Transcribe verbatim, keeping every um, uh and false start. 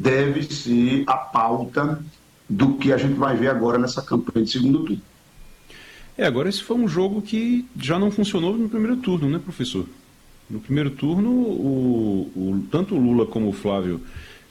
deve ser a pauta do que a gente vai ver agora nessa campanha de segundo turno. É, agora esse foi um jogo que já não funcionou no primeiro turno, né, professor? No primeiro turno, o, o, tanto o Lula como o Flávio